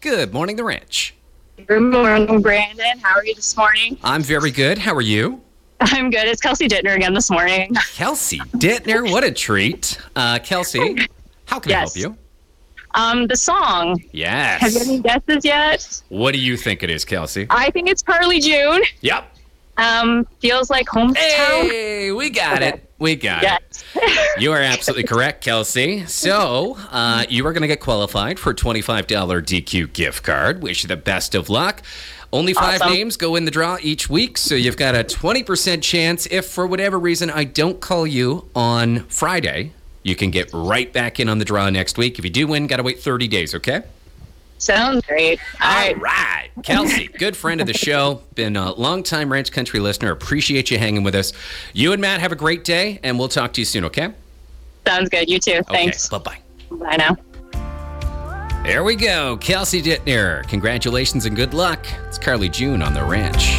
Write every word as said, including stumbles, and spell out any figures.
Good morning, The Ranch. Good morning, Brandon. How are you this morning? I'm very good. How are you? I'm good. It's Kelsey Dittner again this morning. Kelsey Dittner, what a treat. Uh, Kelsey, how can Yes. I help you? Um, the song. Yes. Have you any guesses yet? What do you think it is, Kelsey? I think it's Carly June. Yep. Um, feels like hometown. Hey, we got Okay. it. We got Yes. it. You are absolutely correct, Kelsey. So, uh, you are going to get qualified for a twenty-five dollars D Q gift card. Wish you the best of luck. Only five Awesome. names go in the draw each week, so you've got a twenty percent chance. If for whatever reason I don't call you on Friday, you can get right back in on the draw next week. If you do win, got to wait thirty days, okay? Sounds great. All All right. right. Kelsey, good friend of the show. Been a longtime Ranch Country listener. Appreciate you hanging with us. You and Matt have a great day, and we'll talk to you soon, okay? Sounds good. You too. Thanks. Okay, bye-bye. Bye now. There we go. Kelsey Dittner. Congratulations and good luck. It's Carly June on The Ranch.